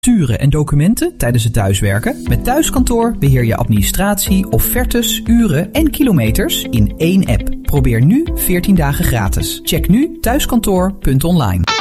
Facturen en documenten tijdens het thuiswerken? Met Thuiskantoor beheer je administratie, offertes, uren en kilometers in één app. Probeer nu 14 dagen gratis. Check nu thuiskantoor.online.